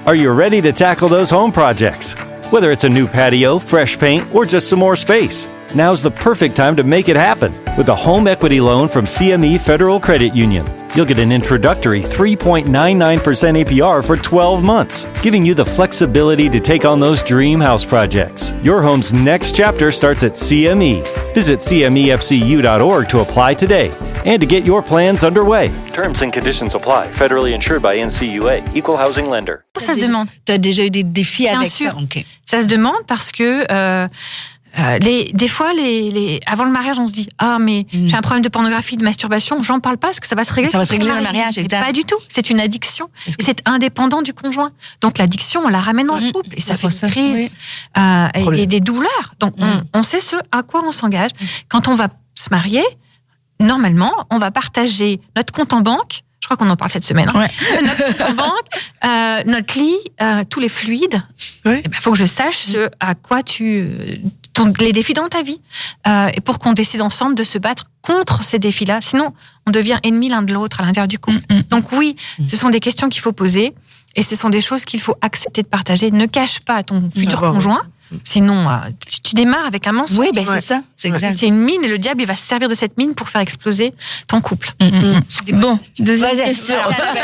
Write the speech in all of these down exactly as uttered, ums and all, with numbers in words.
Are you ready to tackle those home projects? Whether it's a new patio, fresh paint, or just some more space, now's the perfect time to make it happen with a home equity loan from C M E Federal Credit Union. You'll get an introductory three point nine nine percent A P R for twelve months, giving you the flexibility to take on those dream house projects. Your home's next chapter starts at C M E. Visit C M E F C U dot org to apply today and to get your plans underway. Terms and conditions apply. Federally insured by N C U A. Equal Housing Lender. Ça se demande. Tu as déjà eu des défis Bien avec sûr. ça? Okay. Ça se demande parce que euh, euh, les, des fois, les, les, avant le mariage, on se dit « Ah, mais mm. j'ai un problème de pornographie, de masturbation, j'en parle pas parce que ça va se régler. » Ça va se régler dans le mariage, exact. Pas du tout. C'est une addiction. Et c'est indépendant du conjoint. Donc l'addiction, on la ramène dans le couple. Et ça fait une crise oui. euh, et, et des douleurs. Donc mm. on, on sait ce à quoi on s'engage. Quand on va se marier, normalement, on va partager notre compte en banque. Je crois qu'on en parle cette semaine. Hein. Ouais. Notre compte en banque, euh, notre lit, euh, tous les fluides. Il oui. eh ben, faut que je sache ce à quoi tu... Ton, les défis dans ta vie. Euh, et pour qu'on décide ensemble de se battre contre ces défis-là. Sinon, on devient ennemis l'un de l'autre à l'intérieur du couple. Mm-hmm. Donc oui, mm-hmm. ce sont des questions qu'il faut poser. Et ce sont des choses qu'il faut accepter de partager. Ne cache pas à ton futur mmh. conjoint. Sinon, euh, tu, tu démarres avec un mensonge. Oui, ben ouais. c'est ça. C'est exact. C'est une mine et le diable, il va se servir de cette mine pour faire exploser ton couple. Mmh. Bon, deuxième question.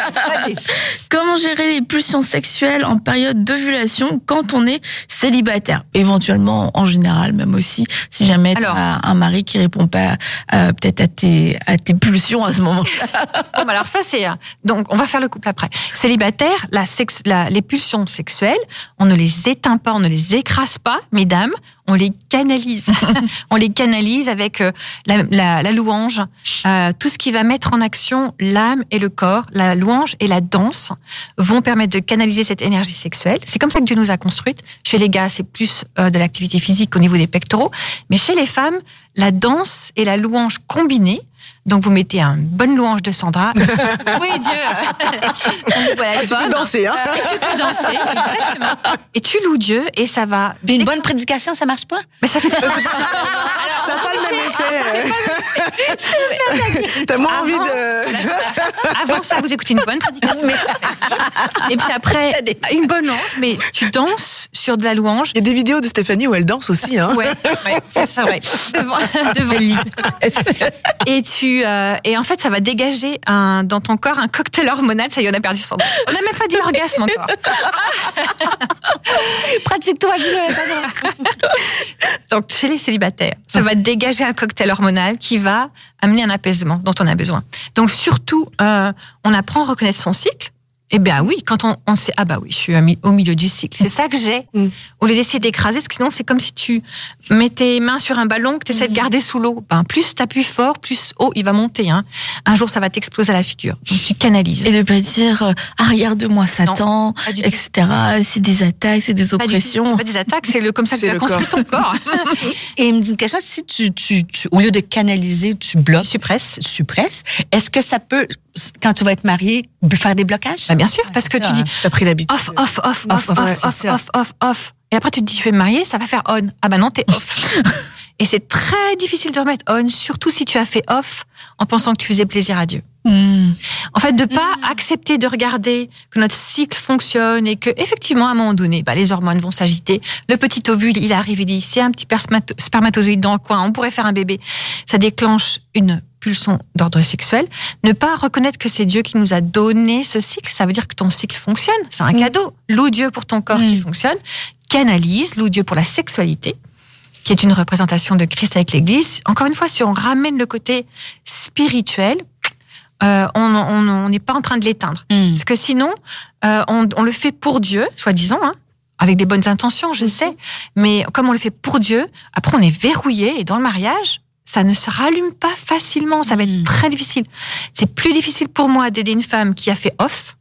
Comment gérer les pulsions sexuelles en période d'ovulation quand on est célibataire? Éventuellement, en général, même aussi, si jamais tu as un mari qui répond pas euh, peut-être à tes, à tes pulsions à ce moment-là. Bon, bah alors ça, c'est... Donc, on va faire le couple après. Célibataire, la sex... la... les pulsions sexuelles, on ne les éteint pas, on ne les écrase pas, mesdames, on les canalise. On les canalise avec euh, la, la, la louange, euh, tout ce qui va mettre en action l'âme et le corps. La louange et la danse vont permettre de canaliser cette énergie sexuelle. C'est comme ça que Dieu nous a construites. Chez les gars, c'est plus euh, de l'activité physique au niveau des pectoraux. Mais chez les femmes, la danse et la louange combinées. Donc, vous mettez une bonne louange de Sandra. Oui, Dieu. Donc, voilà, tu peux danser, hein. Et tu peux danser, exactement. Et tu loues Dieu et ça va... Puis une bonne prédication, ça marche pas? Mais ça fait... Alors, ça n'a pas le même effet. Ça fait pas... T'as moins avant, envie de... Avant ça, vous écoutez une bonne prédication. Et puis après, une bonne louange, mais tu danses sur de la louange. Il y a des vidéos de Stéphanie où elle danse aussi, hein. Ouais, ouais, c'est ça, ouais. Devant, devant. Et tu... Euh, et en fait, ça va dégager un, dans ton corps un cocktail hormonal. Ça y est, on a perdu son nom. On n'a même pas dit orgasme encore. Pratique-toi, dis-le. Donc, chez les célibataires, ça va dégager un cocktail hormonal qui va amener un apaisement dont on a besoin. Donc, surtout, euh, on apprend à reconnaître son cycle. Eh bien oui, quand on, on sait, ah bah oui, je suis au milieu du cycle. C'est ça que j'ai. Mm. Au lieu d'essayer d'écraser, parce que sinon c'est comme si tu mets tes mains sur un ballon que tu essaies mm. de garder sous l'eau. Ben, plus tu appuies fort, plus haut il va monter. Hein. Un jour, ça va t'exploser à la figure. Donc tu canalises. Et de pas dire, euh, ah regarde-moi Satan, et cetera. C'est des attaques, c'est des oppressions. C'est pas des attaques, c'est le, comme ça que tu as construit ton corps. Et il me dit une question, si tu, tu, tu, au lieu de canaliser, tu bloques. Tu suppresses. Tu suppresses. Est-ce que ça peut, quand tu vas être marié, faire des blocages? Ben bien sûr, parce que ça, tu dis, t'as pris l'habitude. Off, off, off, off, off, off, off, off, off, off. Et après, tu te dis, je vais me marier, ça va faire on. Ah ben non, t'es off. Et c'est très difficile de remettre on, surtout si tu as fait off en pensant que tu faisais plaisir à Dieu. Mm. En fait, de pas mm. accepter de regarder que notre cycle fonctionne et que, effectivement, à un moment donné, bah, les hormones vont s'agiter. Le petit ovule, il arrive et dit, c'est un petit spermatozoïde dans le coin, on pourrait faire un bébé. Ça déclenche une pulsion d'ordre sexuel. Ne pas reconnaître que c'est Dieu qui nous a donné ce cycle, ça veut dire que ton cycle fonctionne. C'est un mm. cadeau. Loue Dieu pour ton corps mm. qui fonctionne. Canalise, loue Dieu pour la sexualité, qui est une représentation de Christ avec l'Église. Encore une fois, si on ramène le côté spirituel, euh, on n'est pas en train de l'éteindre. Mm. Parce que sinon, euh, on, on le fait pour Dieu, soi-disant, hein, avec des bonnes intentions, je mm. sais. Mais comme on le fait pour Dieu, après on est verrouillé et dans le mariage, ça ne se rallume pas facilement. Ça va être très difficile. C'est plus difficile pour moi d'aider une femme qui a fait off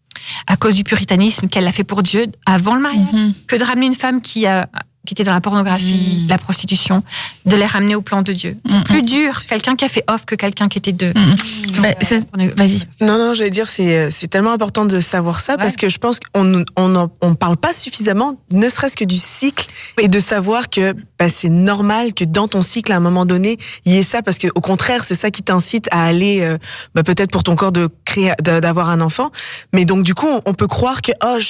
à cause du puritanisme qu'elle l'a fait pour Dieu avant le mariage, mm-hmm. que de ramener une femme qui a qui était dans la pornographie, mm. la prostitution, de les ramener au plan de Dieu. C'est mm-hmm. plus dur quelqu'un qui a fait off que quelqu'un qui était de... Mm. Bah, euh, vas-y. Non, non, j'allais dire, c'est, c'est tellement important de savoir ça, ouais. parce que je pense qu'on on, on parle pas suffisamment, ne serait-ce que du cycle, oui. et de savoir que bah, c'est normal que dans ton cycle, à un moment donné, il y ait ça, parce que au contraire, c'est ça qui t'incite à aller, euh, bah, peut-être pour ton corps de créer, de, d'avoir un enfant. Mais donc, du coup, on, on peut croire que, oh,